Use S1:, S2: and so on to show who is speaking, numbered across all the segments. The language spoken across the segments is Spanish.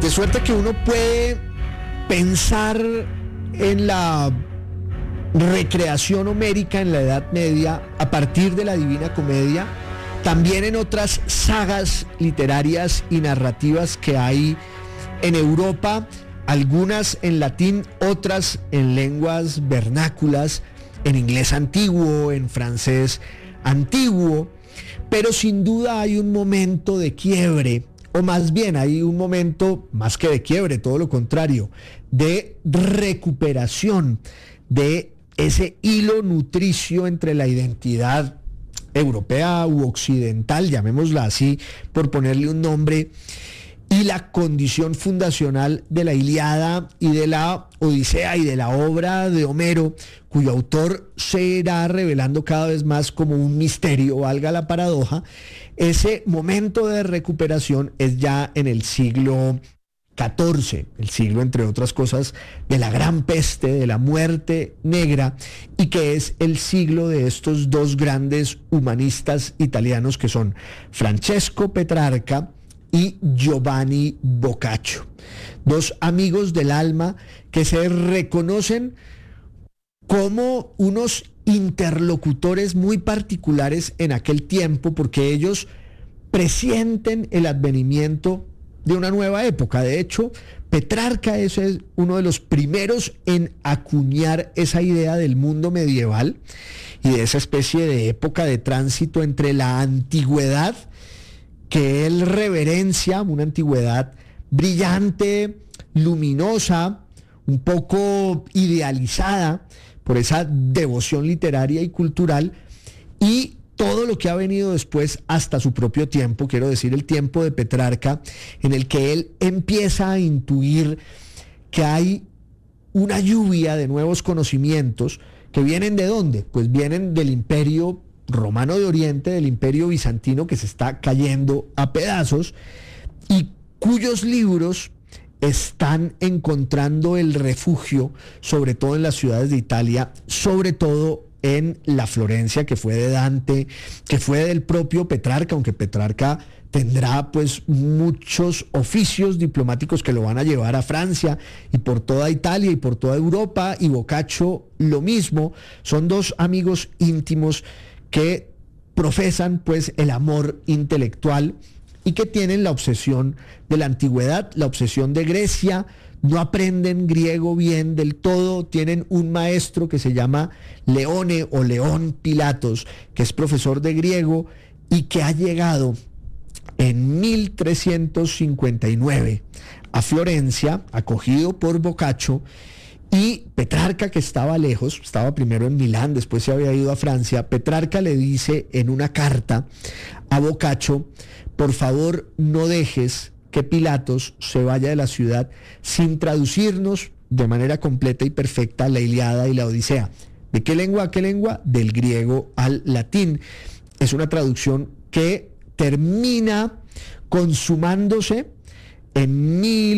S1: De suerte que uno puede pensar en la recreación homérica en la Edad Media a partir de la Divina Comedia, también en otras sagas literarias y narrativas que hay en Europa, algunas en latín, otras en lenguas vernáculas, en inglés antiguo, en francés antiguo, pero sin duda hay un momento de quiebre, o más bien hay un momento, más que de quiebre, todo lo contrario, de recuperación de ese hilo nutricio entre la identidad europea u occidental, llamémosla así, por ponerle un nombre, y la condición fundacional de la Ilíada y de la Odisea y de la obra de Homero, cuyo autor se irá revelando cada vez más como un misterio, valga la paradoja. Ese momento de recuperación es ya en el siglo XIV, el siglo, entre otras cosas, de la gran peste, de la muerte negra, y que es el siglo de estos dos grandes humanistas italianos que son Francesco Petrarca y Giovanni Boccaccio, dos amigos del alma que se reconocen como unos interlocutores muy particulares en aquel tiempo, porque ellos presienten el advenimiento de una nueva época. De hecho, Petrarca es uno de los primeros en acuñar esa idea del mundo medieval y de esa especie de época de tránsito entre la antigüedad, que él reverencia, una antigüedad brillante, luminosa, un poco idealizada por esa devoción literaria y cultural, y todo lo que ha venido después hasta su propio tiempo, quiero decir, el tiempo de Petrarca, en el que él empieza a intuir que hay una lluvia de nuevos conocimientos que vienen ¿de dónde? Pues vienen del Imperio Romano de Oriente, del Imperio Bizantino, que se está cayendo a pedazos, y cuyos libros están encontrando el refugio, sobre todo en las ciudades de Italia, sobre todo en la Florencia, que fue de Dante, que fue del propio Petrarca, aunque Petrarca tendrá pues muchos oficios diplomáticos que lo van a llevar a Francia y por toda Italia y por toda Europa, y Boccaccio lo mismo. Son dos amigos íntimos que profesan pues el amor intelectual y que tienen la obsesión de la antigüedad, la obsesión de Grecia. No aprenden griego bien del todo, tienen un maestro que se llama Leone o León Pilatos, que es profesor de griego y que ha llegado en 1359 a Florencia, acogido por Boccaccio, y Petrarca, que estaba lejos, estaba primero en Milán, después se había ido a Francia. Petrarca le dice en una carta a Boccaccio: por favor, no dejes que Pilatos se vaya de la ciudad sin traducirnos de manera completa y perfecta la Ilíada y la Odisea. ¿De qué lengua a qué lengua? Del griego al latín. Es una traducción que termina consumándose en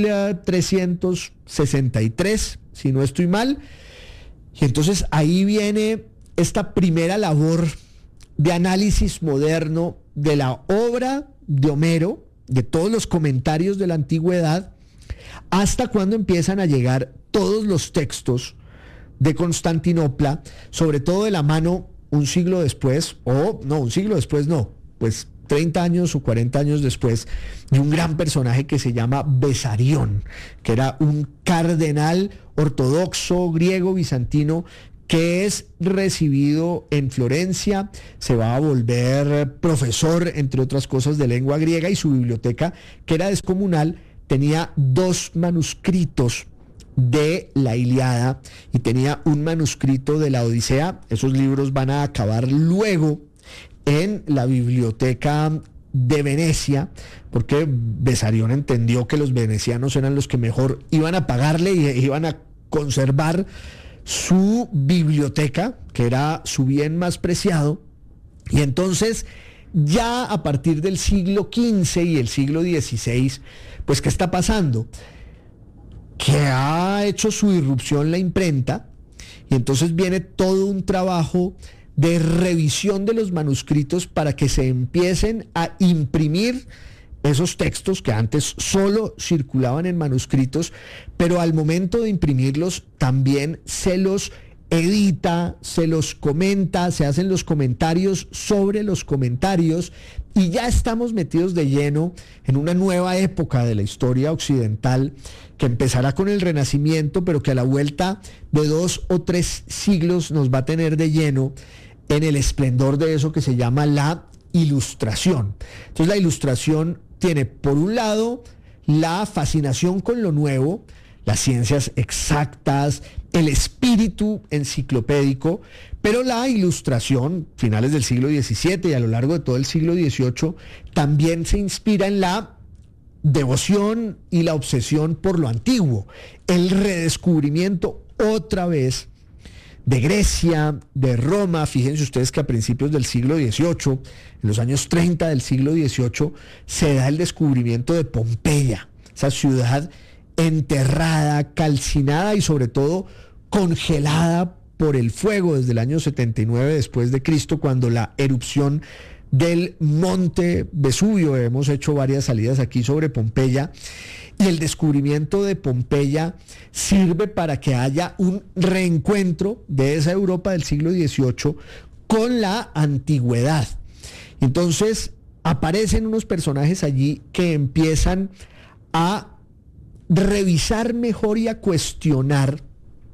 S1: 1363, si no estoy mal. Y entonces ahí viene esta primera labor de análisis moderno de la obra de Homero, de todos los comentarios de la antigüedad, hasta cuando empiezan a llegar todos los textos de Constantinopla, sobre todo de la mano un siglo después, o no, un siglo después no, pues 30 años o 40 años después, de un gran personaje que se llama Besarión, que era un cardenal ortodoxo griego bizantino que es recibido en Florencia, se va a volver profesor, entre otras cosas, de lengua griega, y su biblioteca, que era descomunal, tenía 2 manuscritos de la Ilíada y tenía un manuscrito de la Odisea. Esos libros van a acabar luego en la biblioteca de Venecia, porque Besarión entendió que los venecianos eran los que mejor iban a pagarle y iban a conservar su biblioteca, que era su bien más preciado. Y entonces, ya a partir del siglo XV y el siglo XVI, pues ¿qué está pasando? Que ha hecho su irrupción la imprenta, y entonces viene todo un trabajo de revisión de los manuscritos para que se empiecen a imprimir esos textos que antes solo circulaban en manuscritos, pero al momento de imprimirlos también se los edita, se los comenta, se hacen los comentarios sobre los comentarios, y ya estamos metidos de lleno en una nueva época de la historia occidental que empezará con el Renacimiento, pero que a la vuelta de 2 o 3 siglos nos va a tener de lleno en el esplendor de eso que se llama la Ilustración. Entonces la Ilustración tiene, por un lado, la fascinación con lo nuevo, las ciencias exactas, el espíritu enciclopédico, pero la Ilustración, finales del siglo XVII y a lo largo de todo el siglo XVIII, también se inspira en la devoción y la obsesión por lo antiguo, el redescubrimiento otra vez de Grecia, de Roma. Fíjense ustedes que a principios del siglo XVIII, en los años 30 del siglo XVIII, se da el descubrimiento de Pompeya, esa ciudad enterrada, calcinada y sobre todo congelada por el fuego desde el año 79 después de Cristo, cuando la erupción del monte Vesubio, hemos hecho varias salidas aquí sobre Pompeya, y el descubrimiento de Pompeya sirve para que haya un reencuentro de esa Europa del siglo XVIII con la antigüedad. Entonces aparecen unos personajes allí que empiezan a revisar mejor y a cuestionar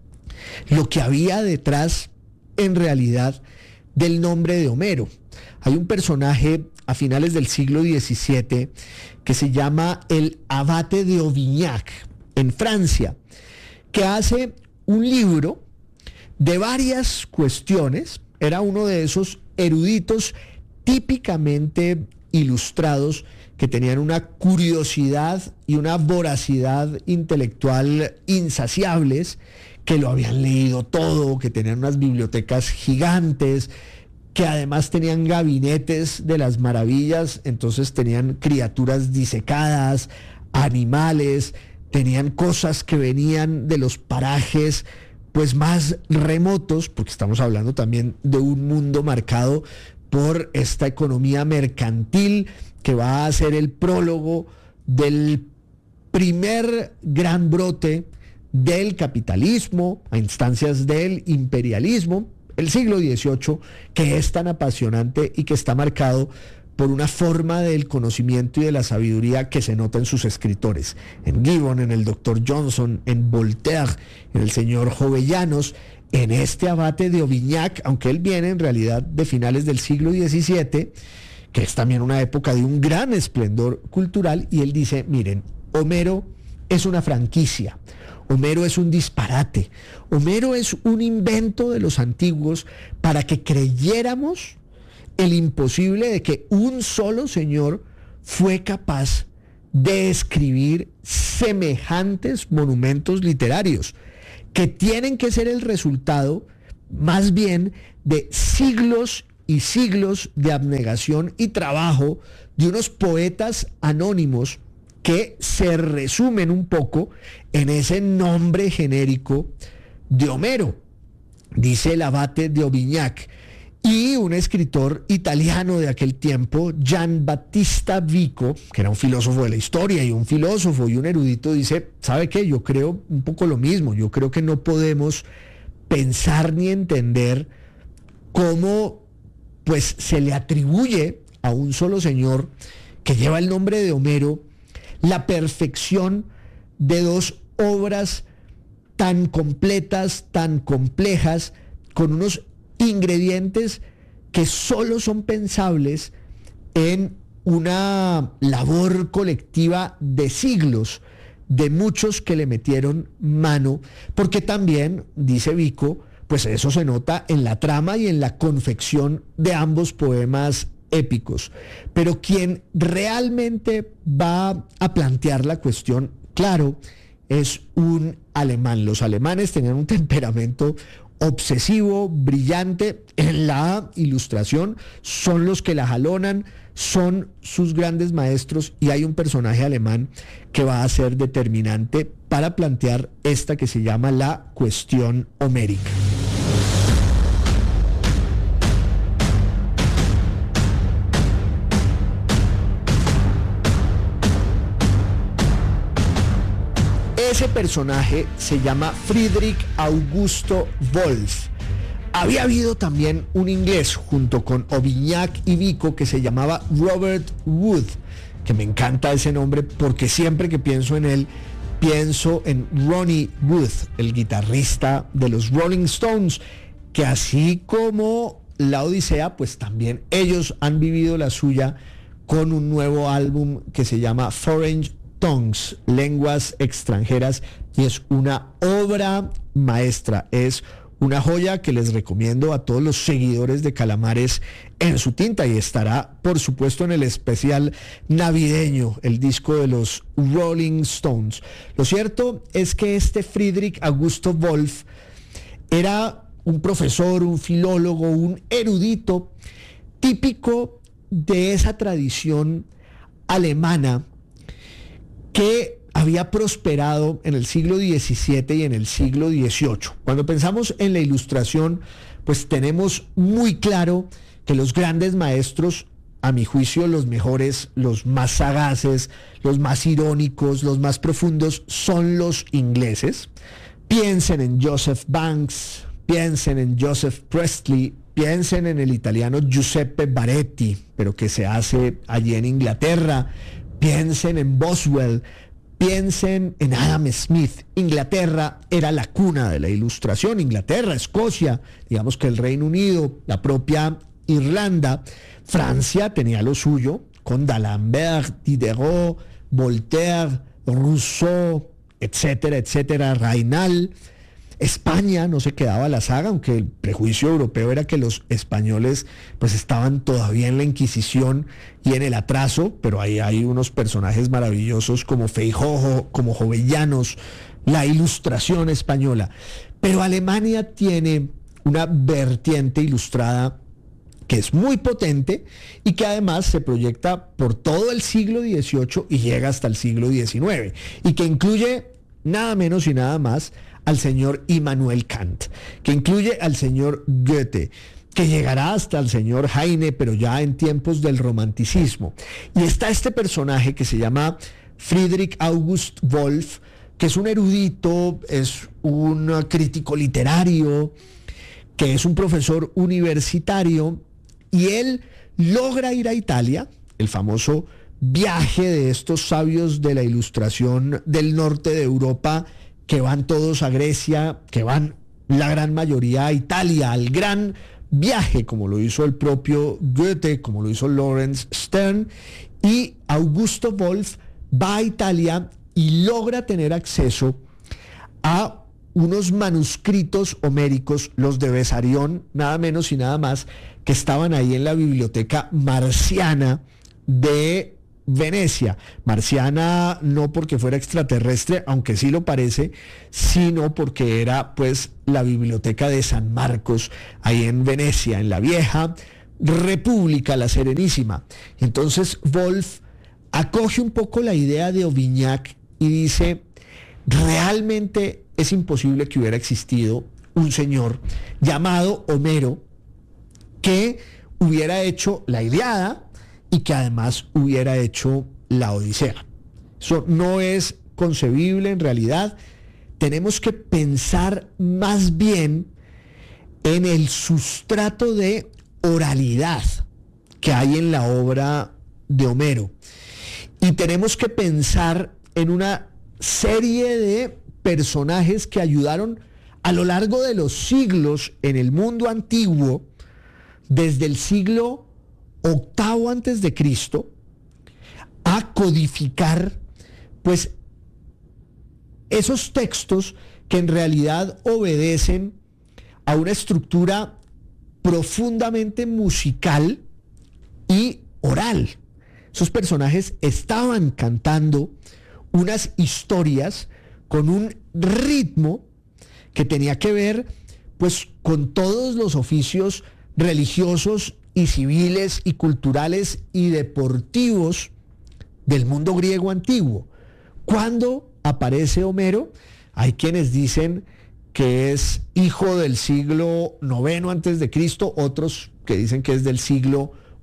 S1: lo que había detrás, en realidad, del nombre de Homero. Hay un personaje a finales del siglo XVII que se llama el Abate de Aubignac, en Francia, que hace un libro de varias cuestiones. Era uno de esos eruditos típicamente ilustrados que tenían una curiosidad y una voracidad intelectual insaciables, que lo habían leído todo, que tenían unas bibliotecas gigantes, que además tenían gabinetes de las maravillas. Entonces tenían criaturas disecadas, animales, tenían cosas que venían de los parajes pues más remotos, porque estamos hablando también de un mundo marcado por esta economía mercantil que va a ser el prólogo del primer gran brote del capitalismo a instancias del imperialismo, el siglo XVIII, que es tan apasionante y que está marcado por una forma del conocimiento y de la sabiduría que se nota en sus escritores, en Gibbon, en el doctor Johnson, en Voltaire, en el señor Jovellanos, en este Abate de Aubignac, aunque él viene en realidad de finales del siglo XVII, que es también una época de un gran esplendor cultural, y él dice, miren, Homero es una franquicia, Homero es un disparate, Homero es un invento de los antiguos para que creyéramos el imposible de que un solo señor fue capaz de escribir semejantes monumentos literarios, que tienen que ser el resultado más bien de siglos y siglos de abnegación y trabajo de unos poetas anónimos que se resumen un poco en ese nombre genérico de Homero, dice el Abate de Aubignac. Y un escritor italiano de aquel tiempo, Gian Battista Vico, que era un filósofo de la historia y un filósofo y un erudito, dice, ¿sabe qué? Yo creo un poco lo mismo. Yo creo que no podemos pensar ni entender cómo pues se le atribuye a un solo señor que lleva el nombre de Homero la perfección de dos obras tan completas, tan complejas, con unos ingredientes que solo son pensables en una labor colectiva de siglos, de muchos que le metieron mano, porque también, dice Vico, pues eso se nota en la trama y en la confección de ambos poemas épicos. Pero quien realmente va a plantear la cuestión, claro, es un alemán. Los alemanes tenían un temperamento obsesivo, brillante en la ilustración, son los que la jalonan, son sus grandes maestros, y hay un personaje alemán que va a ser determinante para plantear esta que se llama la cuestión homérica. Ese personaje se llama Friedrich Augusto Wolff. Había habido también un inglés junto con Aubignac y Vico que se llamaba Robert Wood, que me encanta ese nombre porque siempre que pienso en él, pienso en Ronnie Wood, el guitarrista de los Rolling Stones, que así como La Odisea, pues también ellos han vivido la suya con un nuevo álbum que se llama Foreign Tongues, Lenguas Extranjeras, y es una obra maestra, es una joya que les recomiendo a todos los seguidores de Calamares en su tinta, y estará, por supuesto, en el especial navideño, el disco de los Rolling Stones. Lo cierto es que este Friedrich Augusto Wolff era un profesor, un filólogo, un erudito típico de esa tradición alemana que había prosperado en el siglo XVII y en el siglo XVIII. Cuando pensamos en la Ilustración, pues tenemos muy claro que los grandes maestros, a mi juicio los mejores, los más sagaces, los más irónicos, los más profundos, son los ingleses. Piensen en Joseph Banks, piensen en Joseph Priestley, piensen en el italiano Giuseppe Baretti, pero que se hace allí en Inglaterra. Piensen en Boswell, piensen en Adam Smith. Inglaterra era la cuna de la Ilustración. Inglaterra, Escocia, digamos que el Reino Unido, la propia Irlanda. Francia tenía lo suyo con D'Alembert, Diderot, Voltaire, Rousseau, etcétera, etcétera, Raynal. España no se quedaba a la saga, aunque el prejuicio europeo era que los españoles pues estaban todavía en la Inquisición y en el atraso, pero ahí hay unos personajes maravillosos como Feijóo, como Jovellanos, la Ilustración española. Pero Alemania tiene una vertiente ilustrada que es muy potente y que además se proyecta por todo el siglo XVIII y llega hasta el siglo XIX, y que incluye nada menos y nada más al señor Immanuel Kant, que incluye al señor Goethe, que llegará hasta el señor Heine, pero ya en tiempos del romanticismo. Y está este personaje que se llama Friedrich August Wolff, que es un erudito, es un crítico literario, que es un profesor universitario, y él logra ir a Italia, el famoso viaje de estos sabios de la Ilustración del norte de Europa, que van todos a Grecia, que van la gran mayoría a Italia, al gran viaje, como lo hizo el propio Goethe, como lo hizo Lawrence Stern, y Augusto Wolff va a Italia y logra tener acceso a unos manuscritos homéricos, los de Besarión, nada menos y nada más, que estaban ahí en la biblioteca marciana de Venecia. Marciana no porque fuera extraterrestre, aunque sí lo parece, sino porque era pues la biblioteca de San Marcos, ahí en Venecia, en la vieja República, la Serenísima. Entonces Wolff acoge un poco la idea de Aubignac y dice, realmente es imposible que hubiera existido un señor llamado Homero que hubiera hecho la Ilíada y que además hubiera hecho la Odisea. Eso no es concebible en realidad. Tenemos que pensar más bien en el sustrato de oralidad que hay en la obra de Homero. Y tenemos que pensar en una serie de personajes que ayudaron a lo largo de los siglos en el mundo antiguo, desde el siglo VIII antes de Cristo, a codificar pues esos textos que en realidad obedecen a una estructura profundamente musical y oral. Esos personajes estaban cantando unas historias con un ritmo que tenía que ver pues con todos los oficios religiosos y civiles y culturales y deportivos del mundo griego antiguo. ¿Cuándo aparece Homero? Hay quienes dicen que es hijo del siglo IX antes de Cristo, otros que dicen que es del siglo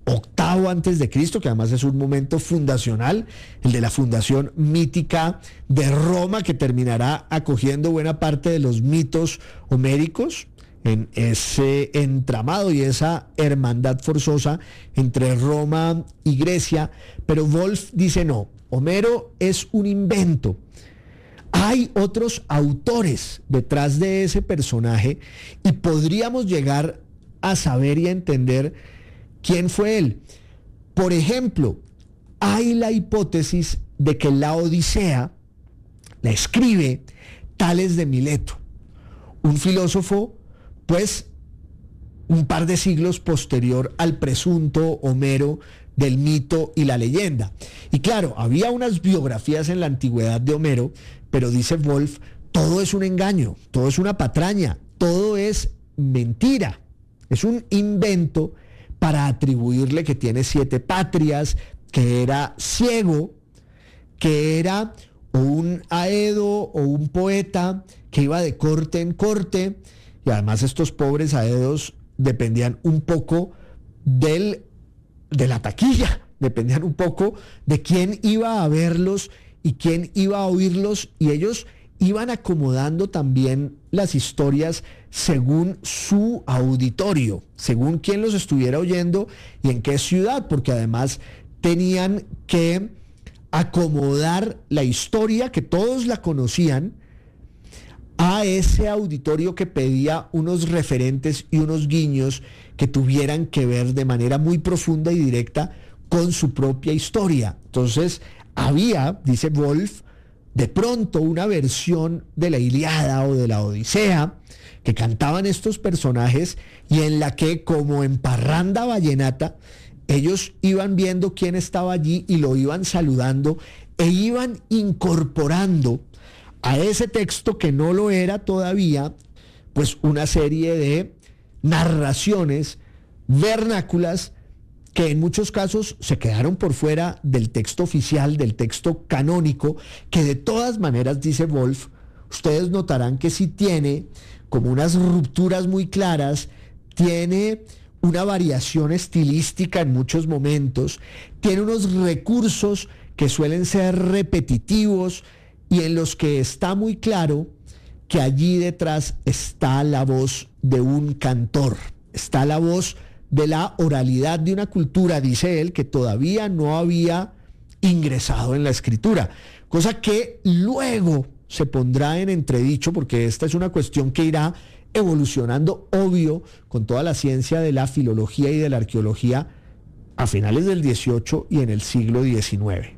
S1: octavo antes de Cristo, que además es un momento fundacional, el de la fundación mítica de Roma, que terminará acogiendo buena parte de los mitos homéricos en ese entramado y esa hermandad forzosa entre Roma y Grecia. Pero Wolf dice no, Homero es un invento. Hay otros autores detrás de ese personaje y podríamos llegar a saber y a entender quién fue él. Por ejemplo, hay la hipótesis de que la Odisea la escribe Tales de Mileto, un filósofo, pues, un par de siglos posterior al presunto Homero del mito y la leyenda. Y claro, había unas biografías en la antigüedad de Homero, pero dice Wolf, todo es un engaño, todo es una patraña, todo es mentira, es un invento para atribuirle que tiene 7 patrias, que era ciego, que era o un aedo o un poeta que iba de corte en corte, y además estos pobres aedos dependían un poco de la taquilla, dependían un poco de quién iba a verlos y quién iba a oírlos, y ellos iban acomodando también las historias según su auditorio, según quién los estuviera oyendo y en qué ciudad, porque además tenían que acomodar la historia, que todos la conocían, a ese auditorio que pedía unos referentes y unos guiños que tuvieran que ver de manera muy profunda y directa con su propia historia. Entonces había, dice Wolf, de pronto una versión de la Ilíada o de la Odisea que cantaban estos personajes y en la que, como en parranda vallenata, ellos iban viendo quién estaba allí y lo iban saludando e iban incorporando a ese texto, que no lo era todavía, pues una serie de narraciones vernáculas que en muchos casos se quedaron por fuera del texto oficial, del texto canónico, que de todas maneras, dice Wolf, ustedes notarán que sí tiene como unas rupturas muy claras, tiene una variación estilística en muchos momentos, tiene unos recursos que suelen ser repetitivos y en los que está muy claro que allí detrás está la voz de un cantor, está la voz de la oralidad de una cultura, dice él, que todavía no había ingresado en la escritura, cosa que luego se pondrá en entredicho, porque esta es una cuestión que irá evolucionando, obvio, con toda la ciencia de la filología y de la arqueología a finales del XVIII y en el siglo XIX.